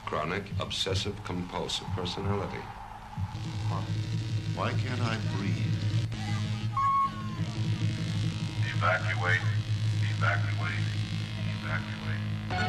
Chronic obsessive compulsive personality. Why can't I breathe? Evacuate. Evacuate. Evacuate.